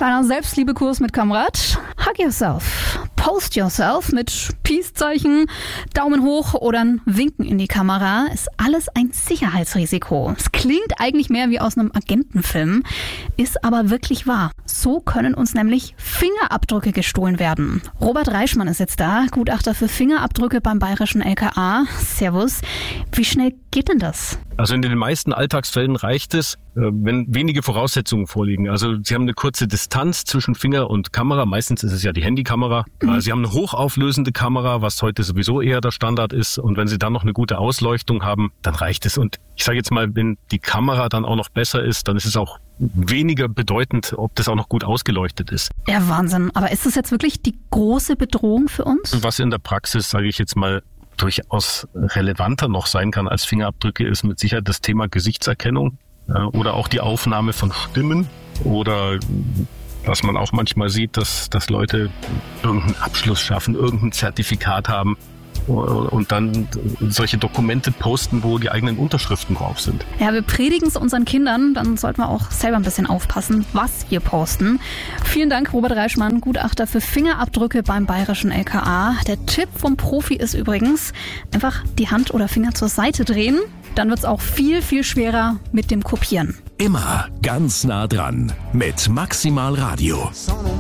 Kleiner Selbstliebekurs mit Kamrat. Hug yourself. Post yourself mit Peace-Zeichen, Daumen hoch oder ein Winken in die Kamera ist alles ein Sicherheitsrisiko. Es klingt eigentlich mehr wie aus einem Agentenfilm, ist aber wirklich wahr. So können uns nämlich Fingerabdrücke gestohlen werden. Robert Reischmann ist jetzt da, Gutachter für Fingerabdrücke beim Bayerischen LKA. Servus. Wie schnell geht denn das? Also in den meisten Alltagsfällen reicht es, wenn wenige Voraussetzungen vorliegen. Also Sie haben eine kurze Distanz zwischen Finger und Kamera. Meistens ist es ja die Handykamera. Sie haben eine hochauflösende Kamera, was heute sowieso eher der Standard ist. Und wenn Sie dann noch eine gute Ausleuchtung haben, dann reicht es. Und ich sage jetzt mal, wenn die Kamera dann auch noch besser ist, dann ist es auch weniger bedeutend, ob das auch noch gut ausgeleuchtet ist. Ja, Wahnsinn. Aber ist das jetzt wirklich die große Bedrohung für uns? Was in der Praxis, sage ich jetzt mal, durchaus relevanter noch sein kann als Fingerabdrücke, ist mit Sicherheit das Thema Gesichtserkennung oder auch die Aufnahme von Stimmen oder was man auch manchmal sieht, dass Leute irgendeinen Abschluss schaffen, irgendein Zertifikat haben und dann solche Dokumente posten, wo die eigenen Unterschriften drauf sind. Ja, wir predigen es unseren Kindern, dann sollten wir auch selber ein bisschen aufpassen, was wir posten. Vielen Dank, Robert Reischmann, Gutachter für Fingerabdrücke beim Bayerischen LKA. Der Tipp vom Profi ist übrigens, einfach die Hand oder Finger zur Seite drehen, dann wird es auch viel, viel schwerer mit dem Kopieren. Immer ganz nah dran mit Maximal Radio.